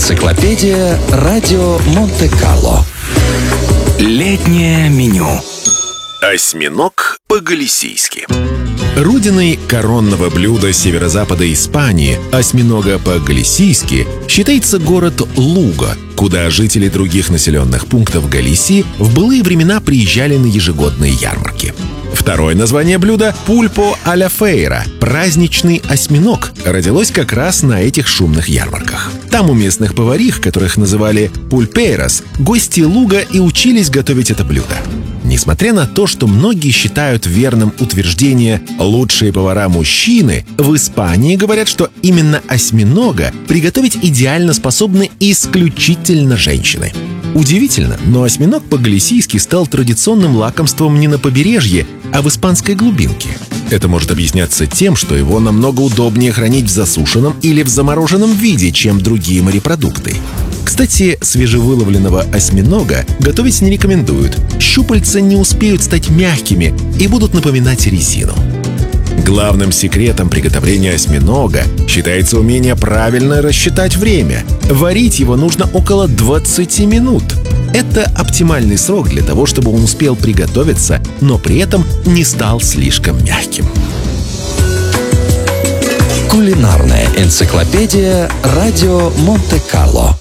Энциклопедия Радио Монте-Карло. Летнее меню. Осьминог по-галисийски. Родиной коронного блюда северо-запада Испании, осьминога по-галисийски, считается город Луго, куда жители других населенных пунктов Галисии в былые времена приезжали на ежегодные ярмарки. Второе название блюда — пульпо а-ля фейра — праздничный осьминог, родилось как раз на этих шумных ярмарках. Там у местных поварих, которых называли пульпейрос, гости Луго и учились готовить это блюдо. Несмотря на то, что многие считают верным утверждение «лучшие повара мужчины», в Испании говорят, что именно осьминога приготовить идеально способны исключительно женщины. Удивительно, но осьминог по-галисийски стал традиционным лакомством не на побережье, а в испанской глубинке. Это может объясняться тем, что его намного удобнее хранить в засушенном или в замороженном виде, чем другие морепродукты. Кстати, свежевыловленного осьминога готовить не рекомендуют. Щупальца не успеют стать мягкими и будут напоминать резину. Главным секретом приготовления осьминога считается умение правильно рассчитать время. Варить его нужно около 20 минут. Это оптимальный срок для того, чтобы он успел приготовиться, но при этом не стал слишком мягким. Кулинарная энциклопедия Радио Монте-Карло.